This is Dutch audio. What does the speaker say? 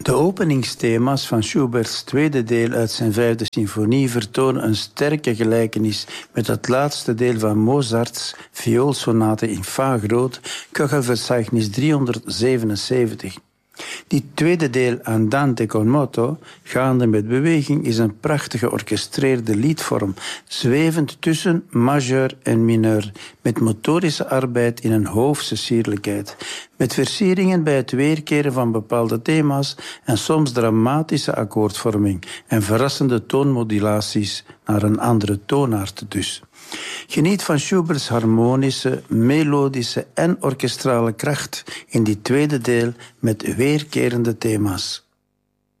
De openingsthema's van Schuberts tweede deel uit zijn vijfde symfonie vertonen een sterke gelijkenis met het laatste deel van Mozarts vioolsonate in fa groot, Köchelverzeichnis 377. Dit tweede deel Andante con moto, gaande met beweging, is een prachtige orchestreerde liedvorm, zwevend tussen majeur en mineur, met motorische arbeid in een hoofdse sierlijkheid, met versieringen bij het weerkeren van bepaalde thema's en soms dramatische akkoordvorming en verrassende toonmodulaties naar een andere toonaard dus. Geniet van Schuberts harmonische, melodische en orkestrale kracht in dit tweede deel met weerkerende thema's.